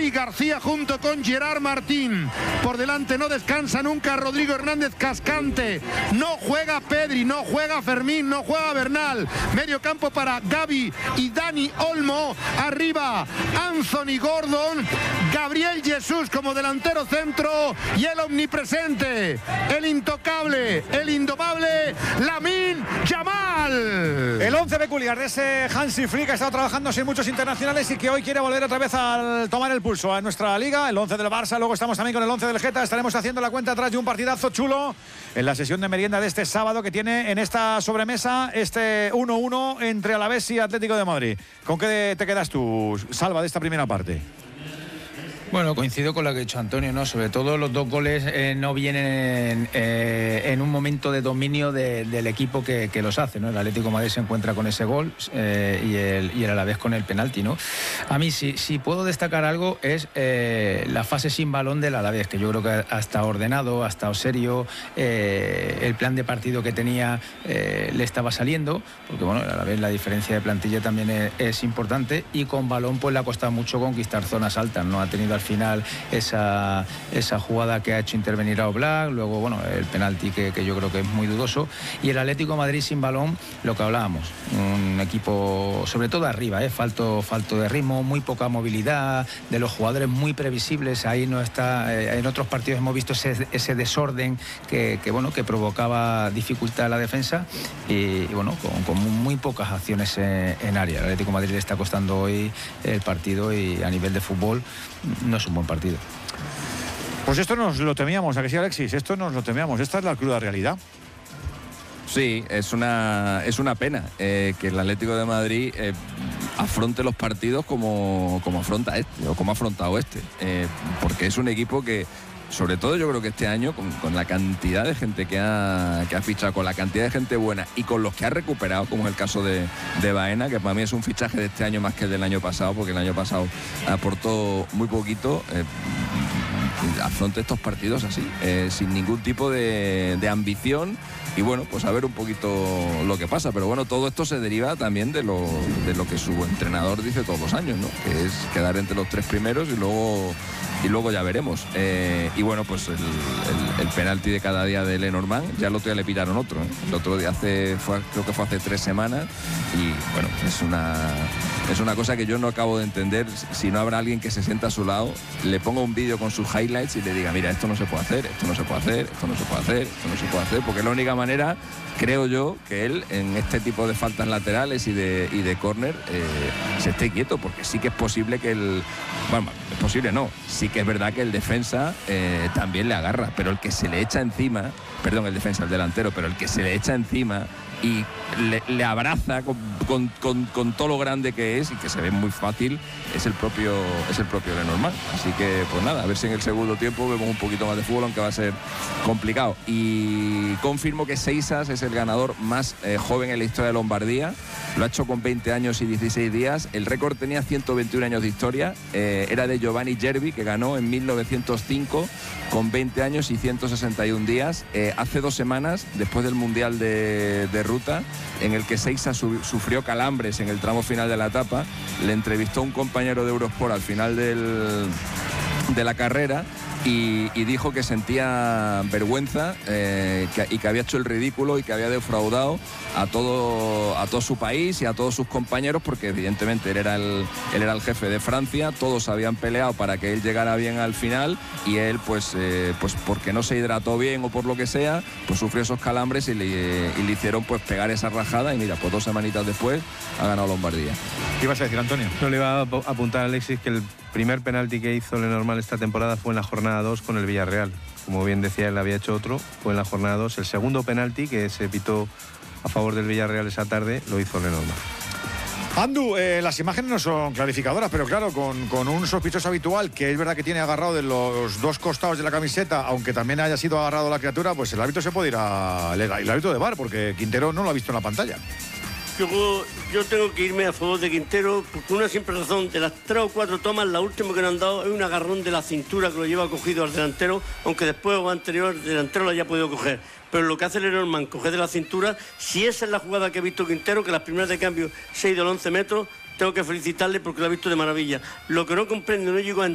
Eric García junto con Gerard Martín. Por delante no descansa nunca Rodrigo Hernández Cascante. No juega Pedri, no juega Fermín, no juega Bernal. Medio campo para Gavi y Dani Olmo. Arriba Anthony Gordon, Gabriel Jesús como delantero centro y el omnipresente, el intocable, el indomable Lamine Yamal. El 11 peculiar de ese Hansi Flick, que ha estado trabajando sin muchos internacionales y que hoy quiere volver otra vez a tomar el pulso a nuestra liga. El 11 del Barça, luego estamos también con el 11 del Geta. Estaremos haciendo la cuenta atrás de un partidazo chulo en la sesión de merienda de este sábado, que tiene en esta sobremesa este 1-1 entre Alavés y Atlético de Madrid. ¿Con qué te quedas tú, Salva, de esta primera parte? Bueno, coincido con lo que ha dicho Antonio, ¿no? Sobre todo los dos goles no vienen en un momento de dominio del equipo que los hace, ¿no? El Atlético de Madrid se encuentra con ese gol y el Alavés con el penalti, ¿no? A mí, si puedo destacar algo, es la fase sin balón del Alavés, que yo creo que ha estado ordenado, ha estado serio, el plan de partido que tenía le estaba saliendo, porque bueno, el Alavés, la diferencia de plantilla también es importante, y con balón pues le ha costado mucho conquistar zonas altas, ¿no? Ha tenido al final esa jugada que ha hecho intervenir a Oblak, luego bueno, el penalti que yo creo que es muy dudoso, y el Atlético de Madrid sin balón, lo que hablábamos, un equipo sobre todo arriba, falto de ritmo, muy poca movilidad de los jugadores, muy previsibles. Ahí no está, en otros partidos hemos visto ese desorden que provocaba dificultad a la defensa, y bueno, con muy pocas acciones en área. El Atlético de Madrid le está costando hoy el partido, y a nivel de fútbol no es un buen partido. Pues esto nos lo temíamos, ¿a que sí, Alexis? Esto nos lo temíamos, esta es la cruda realidad. Sí, es una pena que el Atlético de Madrid afronte los partidos como afronta este, o como ha afrontado este, porque es un equipo que, sobre todo yo creo que este año, con la cantidad de gente que ha fichado, con la cantidad de gente buena y con los que ha recuperado, como es el caso de Baena, que para mí es un fichaje de este año más que el del año pasado, porque el año pasado aportó muy poquito, afronte estos partidos así, sin ningún tipo de ambición. Y bueno, pues a ver un poquito lo que pasa. Pero bueno, todo esto se deriva también de lo que su entrenador dice todos los años, ¿no? Que es quedar entre los tres primeros y luego ya veremos. Y bueno, pues el penalti de cada día de Lenormand, ya el otro día le pitaron otro, ¿eh? El otro día creo que fue hace 3 semanas. Y bueno, es una cosa que yo no acabo de entender. Si no habrá alguien que se sienta a su lado, le ponga un vídeo con sus highlights y le diga, mira, esto no se puede hacer, esto no se puede hacer, esto no se puede hacer, esto no se puede hacer, porque es la única manera, creo yo, que él en este tipo de faltas laterales y de córner se esté quieto, porque sí que es posible que es posible no, sí que es verdad que el defensa también le agarra, pero el que se le echa encima, perdón, el delantero, pero el que se le echa encima y le abraza con todo lo grande que es y que se ve muy fácil, es el propio Lenormand. Así que pues nada, a ver si en el segundo tiempo vemos un poquito más de fútbol, aunque va a ser complicado. Y confirmo que Seisas es el ganador más joven en la historia de Lombardía. Lo ha hecho con 20 años y 16 días. El récord tenía 121 años de historia. Era de Giovanni Gervi, que ganó en 1905 con 20 años y 161 días. Hace 2 semanas, después del Mundial de Ruta, en el que Seisas sufrió calambres en el tramo final de la etapa, le entrevistó un compañero de Eurosport al final de la carrera y dijo que sentía vergüenza y que había hecho el ridículo y que había defraudado a todo su país y a todos sus compañeros, porque evidentemente él era el jefe de Francia, todos habían peleado para que él llegara bien al final y él pues porque no se hidrató bien o por lo que sea, pues sufrió esos calambres y le hicieron pues pegar esa rajada y mira, pues 2 semanitas después ha ganado Lombardía. ¿Qué ibas a decir, Antonio? No, le iba a apuntar a Alexis que el primer penalti que hizo Lenormand esta temporada fue en la jornada 2 con el Villarreal. Como bien decía, él había hecho otro, fue en la jornada 2. El segundo penalti que se pitó a favor del Villarreal esa tarde lo hizo Lenormand. Andu, las imágenes no son clarificadoras, pero claro, con un sospechoso habitual, que es verdad que tiene agarrado de los 2 costados de la camiseta, aunque también haya sido agarrado la criatura, pues el árbitro se puede ir el árbitro de VAR, porque Quintero no lo ha visto en la pantalla. Yo tengo que irme a favor de Quintero, porque una simple razón, de las 3 o 4 tomas, la última que le han dado es un agarrón de la cintura que lo lleva cogido al delantero, aunque después o anterior el delantero lo haya podido coger. Pero lo que hace Lenormand, coger de la cintura, si esa es la jugada que ha visto Quintero, que las primeras de cambio se ha ido a 11 metros, tengo que felicitarle porque lo ha visto de maravilla. Lo que no comprendo, no llego a